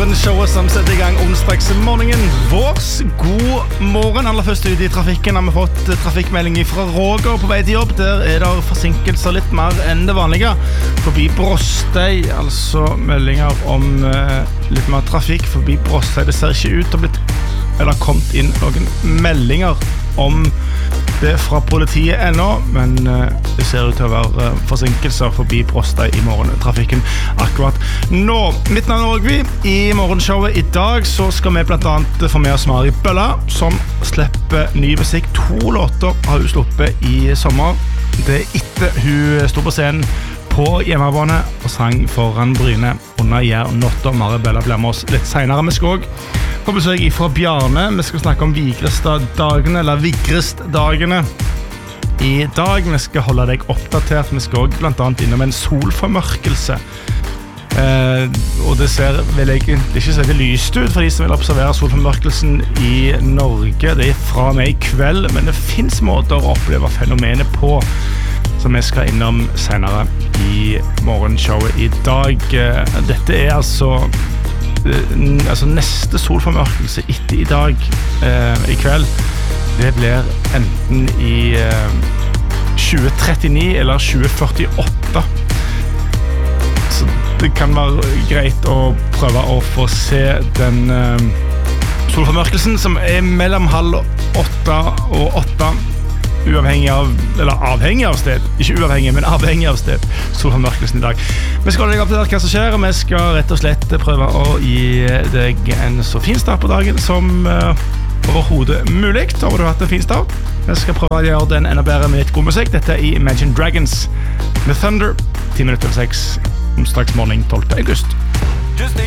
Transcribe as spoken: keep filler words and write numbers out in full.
morgenshowet som setter i gang onsdagsmorgenen vår. God morgen. Aller først ut i trafikken har vi fått trafikkmelding fra Roger på vei til jobb. Der er det forsinkelser litt mer enn det vanlige. Forbi Brostøy, altså meldinger om uh, litt mer trafikk forbi Brostøy. Det ser ikke ut til å blitt, eller kommet inn noen meldinger om det fra politiet ennå, men uh, det ser ut til å være uh, forsinkelser forbi Brostøy i morgentrafikken akkurat nå. Mitt navn er Ågvi. I morgenshowet i dag så skal vi blant annet få med oss Mari Bølla, som slipper ny musikk. To låter har hun sluppet i sommer. Det er etter hun stod på scenen på hjemmebane og sang foran Bryne under Jærnotta. Mari Bølla blir med oss litt senere. Vi skal også på besøk fra Bjarne. Vi skal snakke om Vigrestad-dagene, eller Vigrestdagene i dag. Vi skal holde deg oppdatert. Vi skal også blant annet innom en solformørkelse. Eh, og det ser vel egentlig ikke så veldig lyst ut for de som vil observere solformørkelsen i Norge. Det er fra meg i kveld, men det finnes måter å oppleve fenomenet på, som vi skal innom senere i morgenshowet i dag. Dette er altså altså neste solformørkelse etter i dag eh, i kveld. Det blir enten i eh, tjue trettini eller tjue førtiåtte. Så det kan være greit å prøve å få se den eh, solformørkelsen som er mellom halv åtte og åtte. Uavhengig av, eller avhengig av sted, ikke uavhengig, men avhengig av sted, solformørkelsen i dag. Vi skal holde deg opp til hva som skjer, og vi skal rett og slett prøve å gi deg en så fin start på dagen som uh, overhodet mulig. Håper du har hatt en fin start. Vi skal prøve å gjøre den enda bedre med litt god musikk. Dette er i Imagine Dragons med Thunder, ti minutter over seks, onsdagsmorgen tolvte august.